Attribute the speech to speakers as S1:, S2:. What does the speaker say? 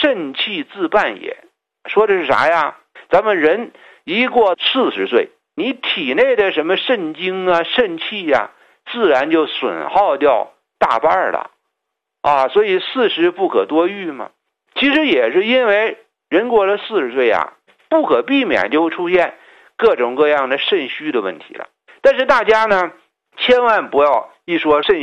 S1: 肾气自半也。说的是啥呀？咱们人一过40岁，你体内的什么肾精啊、肾气啊，自然就损耗掉大半了啊。所以40不可多欲嘛。其实也是因为人过了40岁啊，不可避免就会出现各种各样的肾虚的问题了。但是大家呢，千万不要一说肾